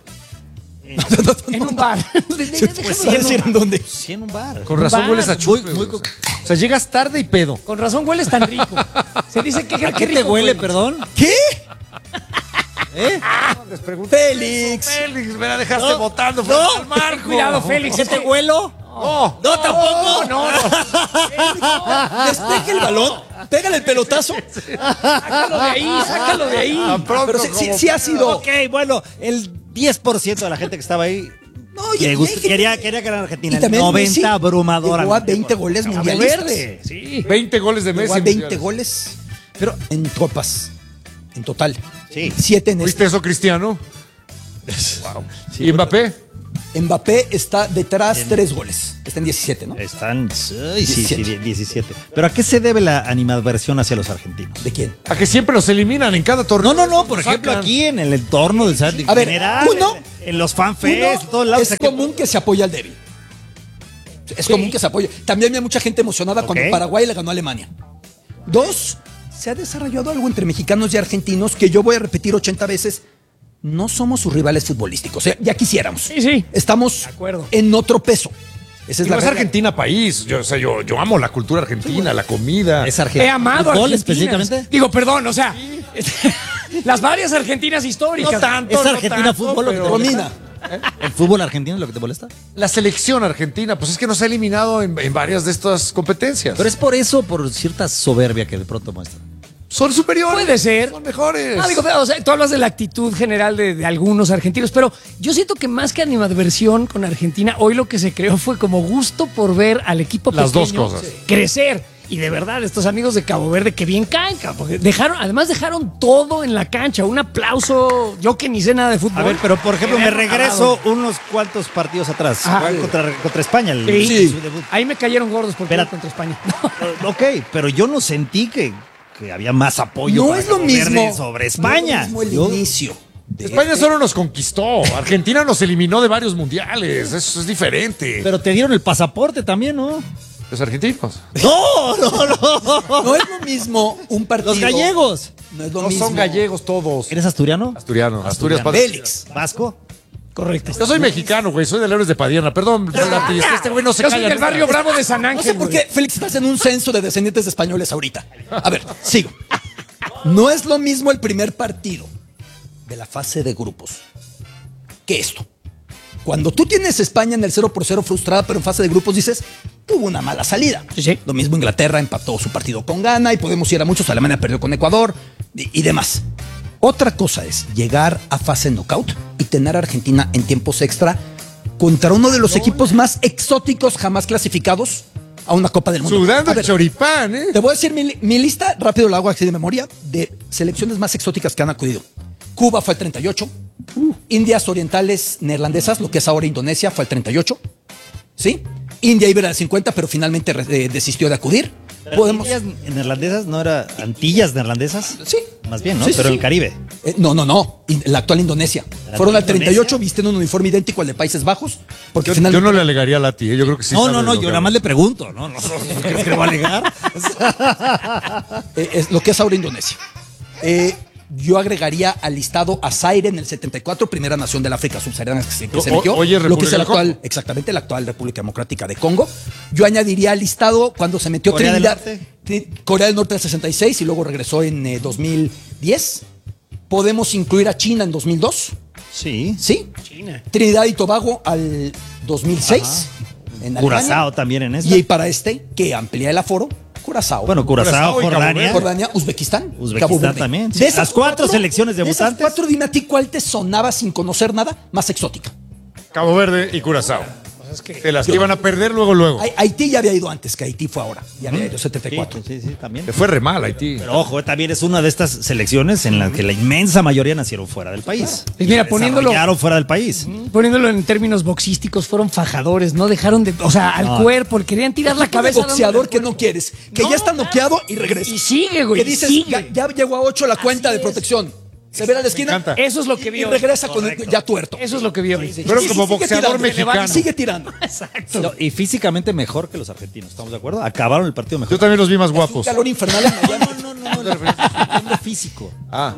[SPEAKER 1] En un bar.
[SPEAKER 5] Pues sí, decir en dónde.
[SPEAKER 4] Sí, en un bar.
[SPEAKER 3] Con razón
[SPEAKER 1] bar.
[SPEAKER 3] hueles a chupe.
[SPEAKER 4] Muy- muy
[SPEAKER 3] güey, o, sea, o sea, llegas tarde y pedo.
[SPEAKER 1] Con razón hueles tan rico. Se dice que
[SPEAKER 4] ¿A qué te huele, perdón?
[SPEAKER 5] ¿Qué?
[SPEAKER 4] ¿Eh?
[SPEAKER 5] Félix.
[SPEAKER 3] Félix, me la dejaste
[SPEAKER 4] No,
[SPEAKER 3] botando.
[SPEAKER 4] no,
[SPEAKER 3] al marco.
[SPEAKER 1] Cuidado, Félix.
[SPEAKER 4] ¿Qué te huelo?
[SPEAKER 3] No,
[SPEAKER 4] No, tampoco.
[SPEAKER 1] No, no.
[SPEAKER 5] Despeje el balón, pégale el pelotazo.
[SPEAKER 1] Sácalo de ahí, sácalo de ahí.
[SPEAKER 3] Tan pronto
[SPEAKER 5] Pero sí, sí-
[SPEAKER 3] como-
[SPEAKER 5] sí ha sido.
[SPEAKER 4] Ok, bueno, el diez por ciento de la gente que estaba ahí
[SPEAKER 5] No, y-
[SPEAKER 4] le
[SPEAKER 5] y
[SPEAKER 4] gust-
[SPEAKER 5] hay gente-
[SPEAKER 4] quería, quería ganar Argentina.
[SPEAKER 5] Y también
[SPEAKER 4] El noventa
[SPEAKER 5] Messi
[SPEAKER 4] abrumadora.
[SPEAKER 5] llegó a veinte goles
[SPEAKER 1] Cabo
[SPEAKER 5] mundialistas.
[SPEAKER 1] Verde. Sí.
[SPEAKER 3] veinte goles de Messi.
[SPEAKER 5] Llegó a veinte
[SPEAKER 3] mundiales.
[SPEAKER 5] goles. Pero en copas. En total.
[SPEAKER 4] Sí.
[SPEAKER 5] Siete en
[SPEAKER 3] ¿Viste
[SPEAKER 5] este.
[SPEAKER 3] eso, Cristiano?
[SPEAKER 4] Sí,
[SPEAKER 3] ¿Y Mbappé?
[SPEAKER 5] Mbappé está detrás tres goles. Está en diecisiete, ¿no?
[SPEAKER 4] Están, ay, sí, sí,
[SPEAKER 5] diecisiete.
[SPEAKER 4] diecisiete. Pero ¿a qué se debe la animadversión hacia los argentinos?
[SPEAKER 5] ¿De quién?
[SPEAKER 3] A que siempre los eliminan en cada torneo.
[SPEAKER 4] No, no, no, por
[SPEAKER 3] Los
[SPEAKER 4] ejemplo,
[SPEAKER 3] sacan.
[SPEAKER 4] aquí en el entorno del en
[SPEAKER 5] A ver,
[SPEAKER 4] general,
[SPEAKER 5] uno-
[SPEAKER 4] en, en los fanfests, en todos lados.
[SPEAKER 5] Es común que se apoye al débil. Es común que se apoye. También hay mucha gente emocionada
[SPEAKER 4] Ok.
[SPEAKER 5] cuando Paraguay le ganó a Alemania. Dos, se ha desarrollado algo entre mexicanos y argentinos que yo voy a repetir ochenta veces. No somos sus rivales futbolísticos. O sea, ya quisiéramos.
[SPEAKER 1] Sí, sí.
[SPEAKER 5] Estamos
[SPEAKER 1] De acuerdo.
[SPEAKER 5] en otro peso. Esa
[SPEAKER 3] Y
[SPEAKER 5] es
[SPEAKER 3] no
[SPEAKER 5] la
[SPEAKER 3] es
[SPEAKER 5] regla.
[SPEAKER 3] Argentina país. Yo, o sea, yo, yo amo la cultura argentina, la comida.
[SPEAKER 4] Es Argentina.
[SPEAKER 1] He amado a
[SPEAKER 4] ¿Fútbol
[SPEAKER 1] Argentina.
[SPEAKER 4] específicamente?
[SPEAKER 1] Digo, perdón, o sea, las varias Argentinas históricas.
[SPEAKER 3] No tanto,
[SPEAKER 4] ¿Es
[SPEAKER 3] no
[SPEAKER 4] Argentina
[SPEAKER 3] tanto,
[SPEAKER 4] fútbol lo que te
[SPEAKER 3] pero-
[SPEAKER 5] Romina.
[SPEAKER 4] ¿El fútbol argentino es lo que te molesta?
[SPEAKER 3] La selección argentina, pues es que nos ha eliminado en, en varias de estas competencias.
[SPEAKER 4] Pero es por eso, por cierta soberbia que de pronto muestra.
[SPEAKER 3] son superiores.
[SPEAKER 1] Puede ser.
[SPEAKER 3] Son mejores.
[SPEAKER 1] Ah, digo, o sea, tú hablas de la actitud general de, de algunos argentinos, pero yo siento que más que animadversión con Argentina, hoy lo que se creó fue como gusto por ver al equipo
[SPEAKER 3] Las dos
[SPEAKER 1] pequeño
[SPEAKER 3] cosas.
[SPEAKER 1] crecer. Y de verdad, estos amigos de Cabo Verde que bien caen, cabrón, porque dejaron, además dejaron todo en la cancha. Un aplauso. Yo que ni sé nada de fútbol.
[SPEAKER 4] A ver, pero por ejemplo, me
[SPEAKER 1] Eh,
[SPEAKER 4] regreso unos cuantos partidos atrás.
[SPEAKER 1] Ah,
[SPEAKER 4] Juegan
[SPEAKER 1] sí.
[SPEAKER 4] contra, contra España. El,
[SPEAKER 1] Sí.
[SPEAKER 4] su debut.
[SPEAKER 1] Ahí me cayeron gordos por
[SPEAKER 4] Espera.
[SPEAKER 1] jugar contra España.
[SPEAKER 4] Ok, pero yo no sentí que, que había más apoyo
[SPEAKER 5] No
[SPEAKER 4] para
[SPEAKER 5] es lo
[SPEAKER 4] Cabo Verde
[SPEAKER 5] mismo.
[SPEAKER 4] sobre España.
[SPEAKER 5] No es lo mismo el
[SPEAKER 4] Yo-
[SPEAKER 5] inicio. de
[SPEAKER 3] España
[SPEAKER 5] este-
[SPEAKER 3] solo nos conquistó. Argentina nos eliminó de varios mundiales. Eso es diferente.
[SPEAKER 4] Pero te dieron el pasaporte también, ¿no?
[SPEAKER 3] Los argentinos.
[SPEAKER 4] No, no, no.
[SPEAKER 5] No es lo mismo un partido.
[SPEAKER 4] Los gallegos.
[SPEAKER 5] No es lo
[SPEAKER 3] No
[SPEAKER 5] mismo.
[SPEAKER 3] son gallegos todos.
[SPEAKER 4] ¿Eres asturiano?
[SPEAKER 3] Asturiano. Asturias.
[SPEAKER 4] Asturiano.
[SPEAKER 3] padre.
[SPEAKER 5] Félix.
[SPEAKER 4] ¿Vasco?
[SPEAKER 1] Correcto.
[SPEAKER 3] Yo soy mexicano, güey. Soy de Leones de Padierna. Perdón, Lati, es que este güey no se
[SPEAKER 1] Yo soy
[SPEAKER 3] calla
[SPEAKER 1] del
[SPEAKER 3] nunca.
[SPEAKER 1] barrio Bravo de San
[SPEAKER 5] No
[SPEAKER 1] Ángel.
[SPEAKER 5] sé por
[SPEAKER 1] güey.
[SPEAKER 5] qué, Félix, estás en un censo de descendientes de españoles ahorita. A ver, sigo. No es lo mismo el primer partido de la fase de grupos que esto. Cuando tú tienes España en el cero por cero frustrada, pero en fase de grupos dices, tuvo una mala salida.
[SPEAKER 1] Sí, sí.
[SPEAKER 5] Lo mismo Inglaterra empató su partido con Ghana y podemos ir a muchos. Alemania perdió con Ecuador y, y demás. Otra cosa es llegar a fase knockout y tener a Argentina en tiempos extra contra uno de los equipos más exóticos jamás clasificados a una Copa del Mundo.
[SPEAKER 3] Sudando
[SPEAKER 5] A ver,
[SPEAKER 3] el choripán, ¿eh?
[SPEAKER 5] te voy a decir mi, li- mi lista, rápido la hago así de memoria, de selecciones más exóticas que han acudido. Cuba fue el treinta y ocho. Indias Orientales Neerlandesas, lo que es ahora Indonesia, fue el treinta y ocho. ¿Sí? India iba al cincuenta, pero finalmente re- eh, desistió de acudir. Podemos...
[SPEAKER 4] ¿Antillas neerlandesas no era Antillas neerlandesas?
[SPEAKER 5] Sí.
[SPEAKER 4] Más bien, ¿no?
[SPEAKER 5] Sí,
[SPEAKER 4] Pero
[SPEAKER 5] sí.
[SPEAKER 4] el Caribe.
[SPEAKER 5] Eh, no, no, no. In- La actual Indonesia.
[SPEAKER 4] ¿La
[SPEAKER 5] Fueron al
[SPEAKER 4] actual
[SPEAKER 5] treinta y ocho,
[SPEAKER 4] Indonesia?
[SPEAKER 5] visten un uniforme idéntico al de Países Bajos. Porque
[SPEAKER 3] Yo,
[SPEAKER 5] finalmente.
[SPEAKER 3] yo no le alegaría a Lati, ¿eh? Yo creo que sí.
[SPEAKER 4] no,
[SPEAKER 3] sabe
[SPEAKER 4] no, no,
[SPEAKER 3] de lo
[SPEAKER 4] yo
[SPEAKER 3] que
[SPEAKER 4] nada
[SPEAKER 3] habla.
[SPEAKER 4] más le pregunto, ¿no? No, no, ¿crees que le va a alegar?
[SPEAKER 5] Eh, es lo que es ahora Indonesia. Eh, yo agregaría al listado a Zaire en el setenta y cuatro, primera nación del África subsahariana que se, que se
[SPEAKER 3] O-
[SPEAKER 5] emitió.
[SPEAKER 3] oye,
[SPEAKER 5] lo que
[SPEAKER 3] República
[SPEAKER 5] es el
[SPEAKER 3] del
[SPEAKER 5] actual,
[SPEAKER 3] Congo.
[SPEAKER 5] exactamente, la actual República Democrática de Congo. Yo añadiría al listado cuando se metió
[SPEAKER 4] ¿Corea del
[SPEAKER 5] Trinidad,
[SPEAKER 4] Norte?
[SPEAKER 5] Tri- Corea del Norte del sesenta y seis y luego regresó en eh, dos mil diez. Podemos incluir a China en dos mil dos,
[SPEAKER 4] Sí.
[SPEAKER 5] ¿sí?
[SPEAKER 1] China.
[SPEAKER 5] Trinidad y Tobago al dos mil seis. En Alemania.
[SPEAKER 4] Curazao también en esta.
[SPEAKER 5] Y para este, que amplía el aforo, Curazao.
[SPEAKER 4] Bueno, Curazao,
[SPEAKER 3] Curazao y Cabo
[SPEAKER 4] Jordania.
[SPEAKER 3] Verde.
[SPEAKER 5] Jordania, Uzbekistán, Cabo
[SPEAKER 4] Uzbekistán
[SPEAKER 5] Verde.
[SPEAKER 4] también, sí.
[SPEAKER 5] De esas
[SPEAKER 4] Las cuatro selecciones
[SPEAKER 5] de esas
[SPEAKER 4] debutantes.
[SPEAKER 5] cuatro, dime a ti cuál te sonaba sin conocer nada más exótica.
[SPEAKER 3] Cabo Verde y Curazao.
[SPEAKER 1] es que...
[SPEAKER 3] De las que iban a perder luego, luego.
[SPEAKER 5] Ha- Haití ya había ido antes, que Haití fue ahora. Ya había ido setenta y cuatro.
[SPEAKER 4] Sí, sí, sí, también.
[SPEAKER 3] Le fue re mal Haití.
[SPEAKER 4] Pero ojo, eh, también es una de estas selecciones en las que la inmensa mayoría nacieron fuera del país.
[SPEAKER 1] Y mira, poniéndolo-
[SPEAKER 4] Desarrollaron fuera del país.
[SPEAKER 1] Poniéndolo en términos boxísticos, fueron fajadores, no dejaron de, o sea, al
[SPEAKER 4] No.
[SPEAKER 1] cuerpo, le querían tirar la
[SPEAKER 5] Tipo de
[SPEAKER 1] cabeza.
[SPEAKER 5] boxeador
[SPEAKER 1] dándole
[SPEAKER 5] que
[SPEAKER 1] al
[SPEAKER 5] no
[SPEAKER 1] cuerpo.
[SPEAKER 5] quieres, que
[SPEAKER 1] No,
[SPEAKER 5] ya está
[SPEAKER 1] claro.
[SPEAKER 5] noqueado y regresa.
[SPEAKER 1] Y sigue, güey.
[SPEAKER 5] Que dices,
[SPEAKER 1] sigue.
[SPEAKER 5] ya, ya llegó a ocho la cuenta de
[SPEAKER 1] es.
[SPEAKER 5] protección. Se ve a la esquina.
[SPEAKER 3] encanta.
[SPEAKER 1] Eso es lo que
[SPEAKER 5] y-
[SPEAKER 1] vio.
[SPEAKER 5] Y regresa con el,
[SPEAKER 1] Correcto.
[SPEAKER 5] ya tuerto.
[SPEAKER 1] Eso es lo que vio.
[SPEAKER 3] Pero
[SPEAKER 5] Y
[SPEAKER 3] como
[SPEAKER 5] sigue
[SPEAKER 3] boxeador
[SPEAKER 5] tirando,
[SPEAKER 3] mexicano.
[SPEAKER 5] y sigue tirando.
[SPEAKER 1] Exacto.
[SPEAKER 4] No, y físicamente mejor que los argentinos, ¿estamos de acuerdo? Acabaron el partido
[SPEAKER 3] Yo
[SPEAKER 4] mejor.
[SPEAKER 3] también los vi más
[SPEAKER 5] Un
[SPEAKER 3] guapos.
[SPEAKER 5] calor infernal en Miami.
[SPEAKER 4] No, no, no, no, no, físico.
[SPEAKER 3] Ah.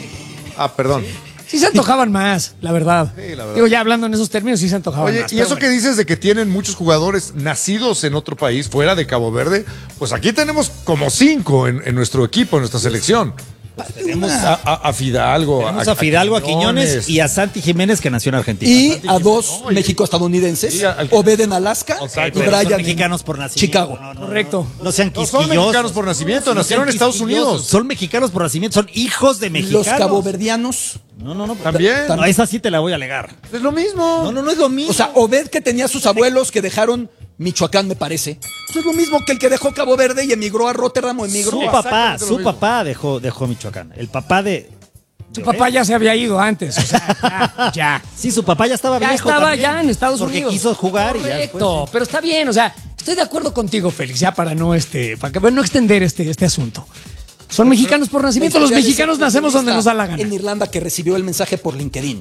[SPEAKER 3] Ah, perdón.
[SPEAKER 1] Sí se antojaban más, la verdad.
[SPEAKER 3] Sí, la verdad.
[SPEAKER 1] Digo, ya hablando en esos términos, sí se antojaban
[SPEAKER 3] Oye,
[SPEAKER 1] más.
[SPEAKER 3] y
[SPEAKER 1] pero
[SPEAKER 3] eso
[SPEAKER 1] bueno.
[SPEAKER 3] que dices de que tienen muchos jugadores nacidos en otro país, fuera de Cabo Verde, pues aquí tenemos como cinco en, en nuestro equipo, en nuestra selección. Tenemos a, a- a Fidalgo,
[SPEAKER 4] Tenemos a Fidalgo, a Quiñones y a Santi Jiménez, que nació en Argentina.
[SPEAKER 5] Y a dos México-estadounidenses,
[SPEAKER 3] Sí, al-
[SPEAKER 5] Obed en Alaska
[SPEAKER 3] Exacto.
[SPEAKER 5] y
[SPEAKER 4] Pero son
[SPEAKER 5] Brian en
[SPEAKER 4] mexicanos por nacimiento.
[SPEAKER 5] Chicago.
[SPEAKER 4] No, no, no,
[SPEAKER 1] Correcto.
[SPEAKER 4] No, no sean
[SPEAKER 3] No son
[SPEAKER 4] quisquillosos.
[SPEAKER 3] mexicanos por nacimiento,
[SPEAKER 4] No
[SPEAKER 3] nacieron
[SPEAKER 4] sean
[SPEAKER 3] en Estados
[SPEAKER 4] quisquillosos.
[SPEAKER 3] Unidos.
[SPEAKER 4] Son mexicanos por nacimiento, son hijos de mexicanos.
[SPEAKER 5] Los caboverdianos.
[SPEAKER 4] No, no, no.
[SPEAKER 3] También.
[SPEAKER 4] No, esa sí te la voy a alegar.
[SPEAKER 3] Es lo mismo.
[SPEAKER 4] No, no, no es lo mismo.
[SPEAKER 5] O sea, Obed que tenía sus abuelos que dejaron Michoacán, me parece. No es lo mismo que el que dejó Cabo Verde y emigró a Rotterdam o emigró
[SPEAKER 4] su
[SPEAKER 5] a...
[SPEAKER 4] papá,
[SPEAKER 3] exactamente lo
[SPEAKER 4] su
[SPEAKER 3] mismo.
[SPEAKER 4] papá dejó, dejó Michoacán. El papá de...
[SPEAKER 1] Su papá ya se había ido antes. O sea, ya. ya.
[SPEAKER 4] Sí, su papá ya estaba
[SPEAKER 1] Ya
[SPEAKER 4] viejo
[SPEAKER 1] estaba
[SPEAKER 4] también,
[SPEAKER 1] ya en Estados
[SPEAKER 4] porque
[SPEAKER 1] Unidos.
[SPEAKER 4] quiso jugar y ya después,
[SPEAKER 1] Correcto, pero está bien, o sea, estoy de acuerdo contigo, Félix, ya para no este, para que bueno, no extender este, este asunto. Son mexicanos por nacimiento, los
[SPEAKER 5] Mensaje
[SPEAKER 1] mexicanos
[SPEAKER 5] de ese
[SPEAKER 1] nacemos donde nos da la
[SPEAKER 5] futbolista
[SPEAKER 1] gana.
[SPEAKER 5] En Irlanda que recibió el mensaje por LinkedIn.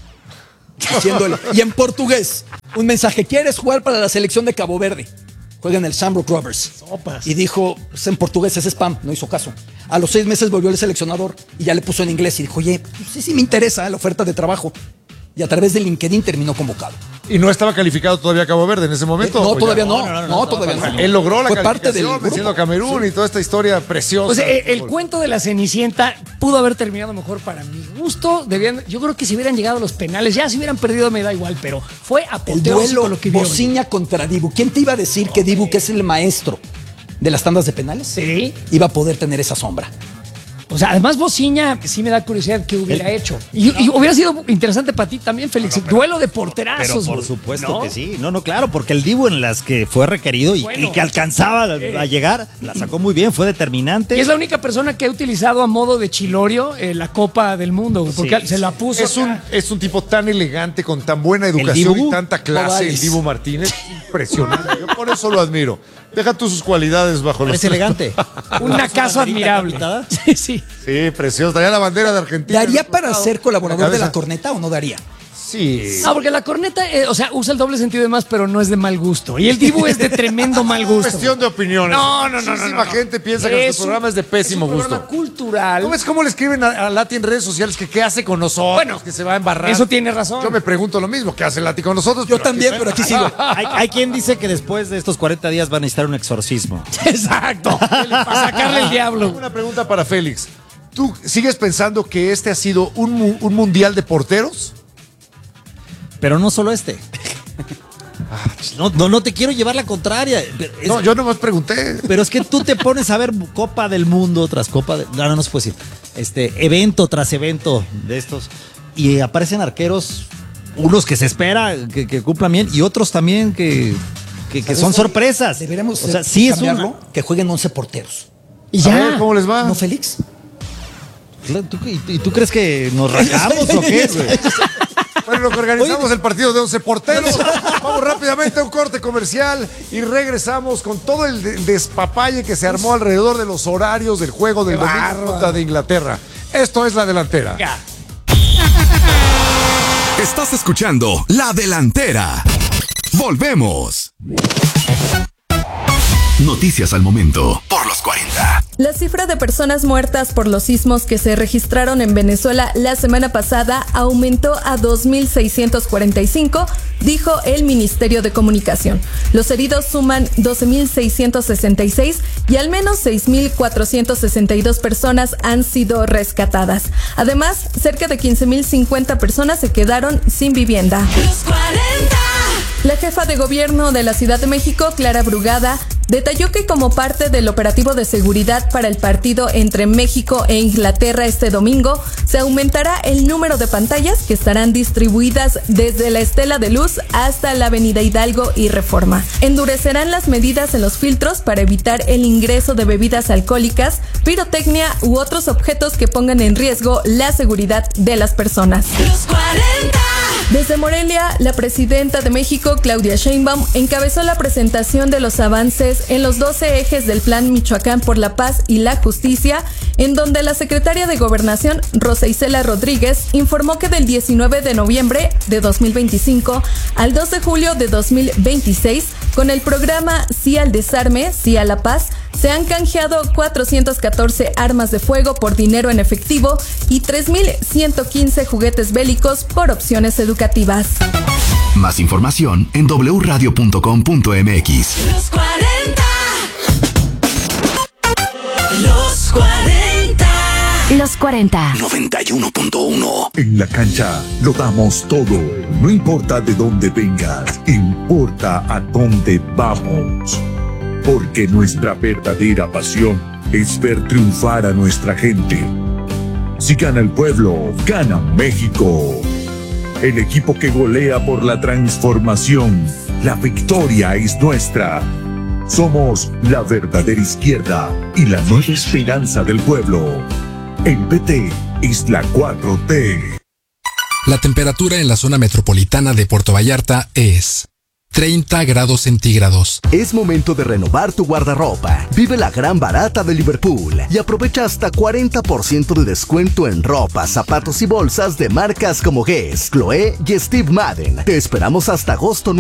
[SPEAKER 5] Haciéndole- y en portugués, un mensaje: ¿quieres jugar para la selección de Cabo Verde? Juega en el Shamrock Rovers.
[SPEAKER 1] Sopas.
[SPEAKER 5] Y dijo, pues en portugués es spam, no hizo caso. A los seis meses volvió el seleccionador y ya le puso en inglés y dijo, oye, pues sí, sí me interesa la oferta de trabajo. Y a través de LinkedIn terminó convocado.
[SPEAKER 3] Y no estaba calificado todavía Cabo Verde en ese momento.
[SPEAKER 5] No,
[SPEAKER 3] ¿o ya?
[SPEAKER 5] todavía no.
[SPEAKER 4] No,
[SPEAKER 5] No,
[SPEAKER 4] no, no, no,
[SPEAKER 5] todavía no.
[SPEAKER 3] Él logró la
[SPEAKER 5] Fue parte del
[SPEAKER 3] calificación venciendo a
[SPEAKER 5] grupo.
[SPEAKER 3] Camerún y toda esta historia preciosa.
[SPEAKER 1] O sea, el, el cuento de la Cenicienta pudo haber terminado mejor para mi gusto. Debían, yo creo que si hubieran llegado a los penales, ya si hubieran perdido me da igual, pero fue
[SPEAKER 5] El
[SPEAKER 1] apoteósico
[SPEAKER 5] duelo
[SPEAKER 1] lo que vio.
[SPEAKER 5] Bociña contra Dibu. ¿Quién te iba a decir que Dibu, que es el maestro de las tandas de penales,
[SPEAKER 1] Sí.
[SPEAKER 5] iba a poder tener esa sombra?
[SPEAKER 1] O sea, además Bociña sí me da curiosidad qué hubiera hecho. Y, y hubiera sido interesante para ti también, Félix. Duelo de
[SPEAKER 4] Pero
[SPEAKER 1] porterazos.
[SPEAKER 4] por
[SPEAKER 1] güey.
[SPEAKER 4] supuesto
[SPEAKER 1] ¿No?
[SPEAKER 4] que sí. No, no, claro, porque el Dibu en las que fue requerido y,
[SPEAKER 1] Bueno.
[SPEAKER 4] y que alcanzaba a, a llegar, la sacó muy bien, fue determinante.
[SPEAKER 1] Y es la única persona que ha utilizado a modo de chilorio eh, la Copa del Mundo, güey, porque
[SPEAKER 4] Sí,
[SPEAKER 1] se la puso.
[SPEAKER 3] Es un, es un tipo tan elegante, con tan buena educación
[SPEAKER 4] Dibu
[SPEAKER 3] y tanta clase,
[SPEAKER 5] Nogales.
[SPEAKER 3] el Dibu Martínez. Impresionante. Yo por eso lo admiro. Deja tú sus cualidades bajo los...
[SPEAKER 4] Es elegante.
[SPEAKER 1] un acaso
[SPEAKER 4] banderita
[SPEAKER 1] admirable.
[SPEAKER 4] pintada?
[SPEAKER 1] Sí, sí.
[SPEAKER 3] Sí, precioso. Traía la bandera de Argentina.
[SPEAKER 5] ¿Daría para ser colaborador de la
[SPEAKER 3] cabeza.
[SPEAKER 5] corneta o no daría?
[SPEAKER 3] Sí.
[SPEAKER 1] No, porque la corneta, eh, o sea, usa el doble sentido de más, pero no es de mal gusto. Y el Dibu es de tremendo mal gusto.
[SPEAKER 3] Cuestión de opiniones.
[SPEAKER 1] No, no, no, no,
[SPEAKER 3] Muchísima
[SPEAKER 1] no.
[SPEAKER 3] gente piensa que nuestro programa es de pésimo
[SPEAKER 1] es un
[SPEAKER 3] gusto.
[SPEAKER 1] programa cultural.
[SPEAKER 3] ¿No ves cómo le escriben a, a Lati en redes sociales que qué hace con nosotros?
[SPEAKER 1] Bueno,
[SPEAKER 3] que se va a embarrar.
[SPEAKER 1] eso tiene razón.
[SPEAKER 3] Yo me pregunto lo mismo. ¿Qué hace Lati con nosotros?
[SPEAKER 5] Yo
[SPEAKER 3] Pero
[SPEAKER 5] también,
[SPEAKER 3] aquí-
[SPEAKER 5] pero aquí sigo.
[SPEAKER 4] Hay, hay quien dice que después de estos cuarenta días van a necesitar un exorcismo.
[SPEAKER 1] Exacto. Para sacarle el diablo.
[SPEAKER 3] Una pregunta para Félix. ¿Tú sigues pensando que este ha sido un, mu- un mundial de porteros?
[SPEAKER 4] Pero no solo este. No, no, no te quiero llevar la contraria. Es-
[SPEAKER 3] No, yo nomás pregunté.
[SPEAKER 4] Pero es que tú te pones a ver Copa del Mundo tras Copa de... No, no, no se puede decir. Este, evento tras evento de estos. Y aparecen arqueros, unos que se espera que, que cumplan bien y otros también que, que, que son sorpresas.
[SPEAKER 5] Deberíamos
[SPEAKER 4] o sea,
[SPEAKER 5] eh,
[SPEAKER 4] sí es
[SPEAKER 5] cambiarlo,
[SPEAKER 4] una...
[SPEAKER 5] que jueguen once porteros.
[SPEAKER 1] Y
[SPEAKER 3] A ver, ¿cómo les va?
[SPEAKER 5] ¿No, Félix?
[SPEAKER 4] ¿Tú, y, y tú crees que nos rajamos o qué, güey?
[SPEAKER 3] Bueno, lo que organizamos el partido de once porteros. Vamos rápidamente a un corte comercial y regresamos con todo el de- despapalle que se armó alrededor de los horarios del juego del domingo en contra de Inglaterra. Esto es La Delantera.
[SPEAKER 1] Ya.
[SPEAKER 6] Estás escuchando La Delantera. Volvemos. Noticias al momento por los cuarenta.
[SPEAKER 7] La cifra de personas muertas por los sismos que se registraron en Venezuela la semana pasada aumentó a dos mil seiscientos cuarenta y cinco, dijo el Ministerio de Comunicación. Los heridos suman doce mil seiscientos sesenta y seis y al menos seis mil cuatrocientos sesenta y dos personas han sido rescatadas. Además, cerca de quince mil cincuenta personas se quedaron sin vivienda. La jefa de gobierno de la Ciudad de México, Clara Brugada, Detalló que como parte del operativo de seguridad para el partido entre México e Inglaterra este domingo, se aumentará el número de pantallas que estarán distribuidas desde la Estela de Luz hasta la Avenida Hidalgo y Reforma. Endurecerán las medidas en los filtros para evitar el ingreso de bebidas alcohólicas, pirotecnia u otros objetos que pongan en riesgo la seguridad de las personas. Los cuarenta. Desde Morelia, la presidenta de México, Claudia Sheinbaum, encabezó la presentación de los avances en los doce ejes del Plan Michoacán por la Paz y la Justicia, en donde la secretaria de Gobernación, Rosa Isela Rodríguez, informó que del diecinueve de noviembre de dos mil veinticinco al dos de julio de dos mil veintiséis, con el programa Sí al Desarme, Sí a la Paz, se han canjeado cuatrocientas catorce armas de fuego por dinero en efectivo y tres mil ciento quince juguetes bélicos por opciones educativas.
[SPEAKER 6] Más información en doble u radio punto com punto m x.
[SPEAKER 8] Los cuarenta. Los cuarenta.
[SPEAKER 9] Los cuarenta.
[SPEAKER 6] noventa y uno punto uno.
[SPEAKER 2] En la cancha lo damos todo. No importa de dónde vengas, importa a dónde vamos. Porque nuestra verdadera pasión es ver triunfar a nuestra gente. Si gana el pueblo, gana México. El equipo que golea por la transformación. La victoria es nuestra. Somos la verdadera izquierda y la nueva esperanza del pueblo. El P T es la cuatro T.
[SPEAKER 10] La temperatura en la zona metropolitana de Puerto Vallarta es treinta grados centígrados.
[SPEAKER 11] Es momento de renovar tu guardarropa. Vive la gran barata de Liverpool y aprovecha hasta cuarenta por ciento de descuento en ropa, zapatos y bolsas de marcas como Guess, Chloé y Steve Madden. Te esperamos hasta agosto